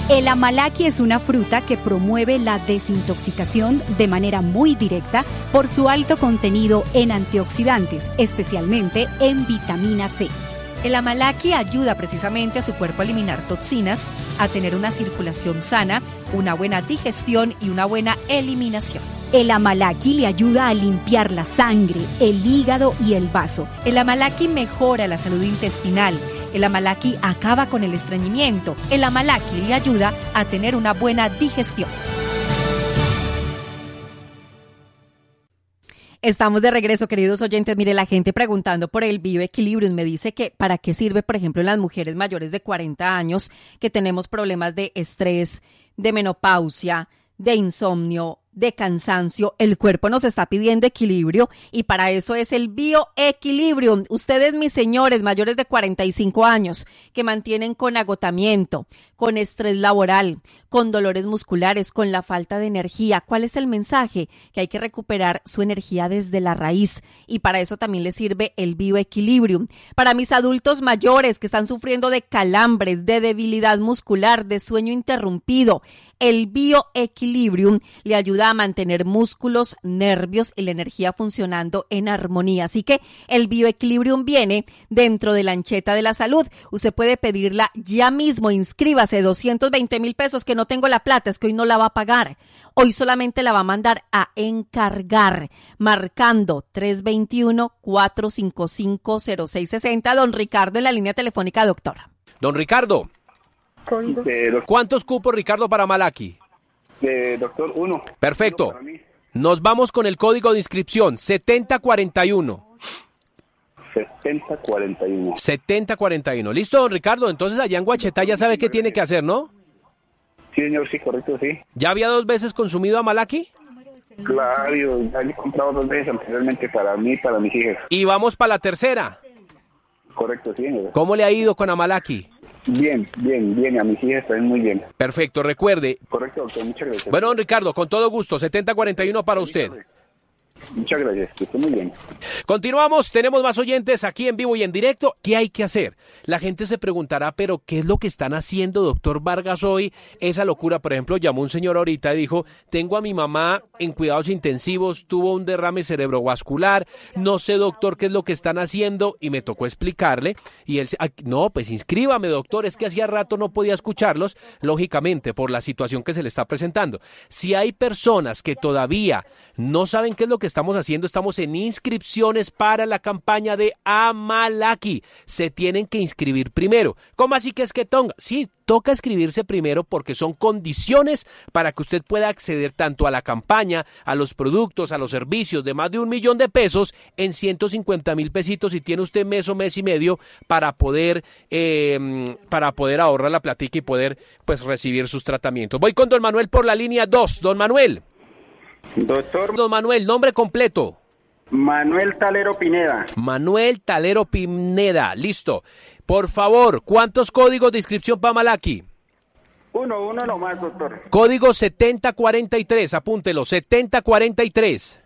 El amalaki es una fruta que promueve la desintoxicación de manera muy directa por su alto contenido en antioxidantes, especialmente en vitamina C. El amalaki ayuda precisamente a su cuerpo a eliminar toxinas, a tener una circulación sana, una buena digestión y una buena eliminación. El amalaki le ayuda a limpiar la sangre, el hígado y el vaso. El amalaki mejora la salud intestinal. El amalaki acaba con el estreñimiento. El amalaki le ayuda a tener una buena digestión. Estamos de regreso, queridos oyentes. Mire, la gente preguntando por el bioequilibrio me dice que para qué sirve, por ejemplo, en las mujeres mayores de 40 años que tenemos problemas de estrés, de menopausia, de insomnio, de cansancio. El cuerpo nos está pidiendo equilibrio y para eso es el bioequilibrio. Ustedes, mis señores mayores de 45 años que mantienen con agotamiento, con estrés laboral, con dolores musculares, con la falta de energía, ¿cuál es el mensaje? Que hay que recuperar su energía desde la raíz y para eso también les sirve el bioequilibrio. Para mis adultos mayores que están sufriendo de calambres, de debilidad muscular, de sueño interrumpido, el bioequilibrio le ayuda a mantener músculos, nervios y la energía funcionando en armonía. Así que el bioequilibrium viene dentro de la ancheta de la salud. Usted puede pedirla ya mismo. Inscríbase, 220,000 pesos, que no tengo la plata, es que hoy no la va a pagar. Hoy solamente la va a mandar a encargar, marcando 321-455-0660. Don Ricardo en la línea telefónica, doctor. Don Ricardo. ¿Cuántos cupos, Ricardo, para amalaki? Doctor, 1. Perfecto. Nos vamos con el código de inscripción, 7041. 7041. 7041. ¿Listo, don Ricardo? Entonces allá en Guachetá ya sabe qué tiene que hacer, ¿no? Sí, señor, sí, correcto, sí. ¿Ya había 2 veces consumido amalaki? Claro, ya le he comprado 2 veces anteriormente para mí y para mis hijas. Y vamos para la tercera. Correcto, sí, señor. ¿Cómo le ha ido con amalaki? Bien, a mis hijas también muy bien. Perfecto, recuerde. Correcto, doctor, muchas gracias. Bueno, don Ricardo, con todo gusto, 7041 para usted. Muchas gracias, que esté muy bien. Continuamos, tenemos más oyentes aquí en vivo y en directo. ¿Qué hay que hacer? La gente se preguntará, pero ¿qué es lo que están haciendo, doctor Vargas, hoy? Esa locura, por ejemplo, llamó un señor ahorita y dijo, tengo a mi mamá en cuidados intensivos, tuvo un derrame cerebrovascular, no sé, doctor, qué es lo que están haciendo, y me tocó explicarle, y él, no, pues inscríbame, doctor, es que hacía rato no podía escucharlos, lógicamente, por la situación que se le está presentando. Si hay personas que todavía no saben qué es lo que estamos haciendo, estamos en inscripciones para la campaña de amalaki. Se tienen que inscribir primero. ¿Cómo así que es que toca? Sí, toca inscribirse primero porque son condiciones para que usted pueda acceder tanto a la campaña, a los productos, a los servicios de más de 1 millón de pesos en 150,000 pesitos y tiene usted mes o mes y medio para poder ahorrar la platica y poder pues recibir sus tratamientos. Voy con don Manuel por la línea 2. Don Manuel. Doctor. Don Manuel, nombre completo. Manuel Talero Pineda. Manuel Talero Pineda, listo. Por favor, ¿cuántos códigos de inscripción para amalaki? Uno nomás, doctor. Código 7043, apúntelo, 7043.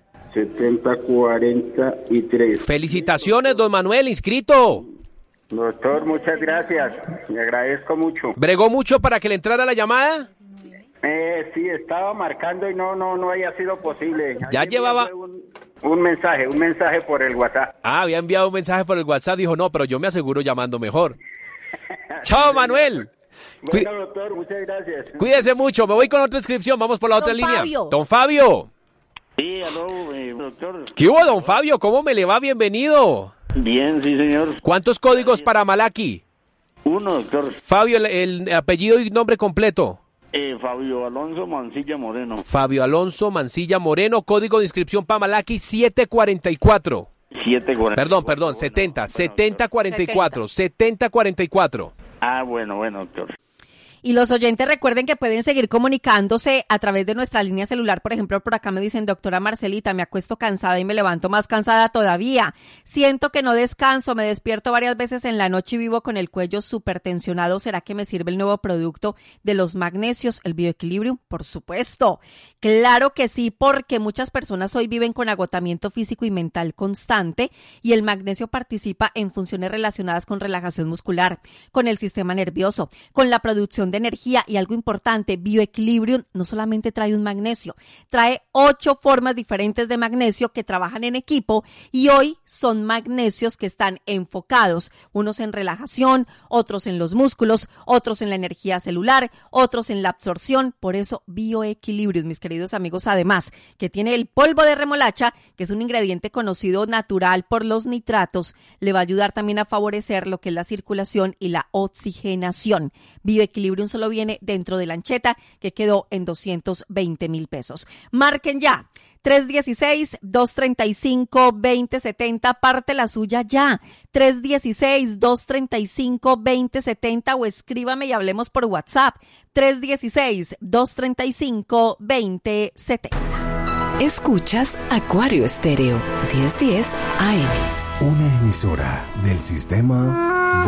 7043. Felicitaciones, don Manuel, inscrito. Doctor, muchas gracias, le agradezco mucho. ¿Bregó mucho para que le entrara la llamada? Sí, estaba marcando y no había sido posible. Ya llevaba un mensaje por el WhatsApp. Había enviado un mensaje por el WhatsApp, dijo, no, pero yo me aseguro llamando mejor. Chao, Manuel. Bueno, doctor, muchas gracias. Cuídese mucho, me voy con otra inscripción, vamos por la otra línea. Fabio. Don Fabio. Sí, aló, doctor. ¿Qué hubo, don Fabio? ¿Cómo me le va? Bienvenido. Bien, sí, señor. ¿Cuántos códigos para amalaki? 1, doctor. Fabio, el apellido y nombre completo. Fabio Alonso Mancilla Moreno. Fabio Alonso Mancilla Moreno, código de inscripción para amalaki 744. 744. Perdón, 7044. Ah, bueno, doctor. Y los oyentes recuerden que pueden seguir comunicándose a través de nuestra línea celular. Por ejemplo, por acá me dicen, doctora Marcelita, me acuesto cansada y me levanto más cansada todavía. Siento que no descanso, me despierto varias veces en la noche y vivo con el cuello súper tensionado. ¿Será que me sirve el nuevo producto de los magnesios, el bioequilibrio? Por supuesto. Claro que sí, porque muchas personas hoy viven con agotamiento físico y mental constante y el magnesio participa en funciones relacionadas con relajación muscular, con el sistema nervioso, con la producción de energía y algo importante, Bioequilibrium no solamente trae un magnesio, trae 8 formas diferentes de magnesio que trabajan en equipo y hoy son magnesios que están enfocados, unos en relajación, otros en los músculos, otros en la energía celular, otros en la absorción. Por eso Bioequilibrium, mis queridos amigos, además que tiene el polvo de remolacha, que es un ingrediente conocido natural por los nitratos, le va a ayudar también a favorecer lo que es la circulación y la oxigenación. Bioequilibrium solo viene dentro de la ancheta, que quedó en 220,000 pesos. Marquen ya 316-235-2070, parte la suya ya, 316-235-2070 o escríbame y hablemos por WhatsApp, 316-235-2070. Escuchas Acuario Estéreo, 1010 AM. Una emisora del sistema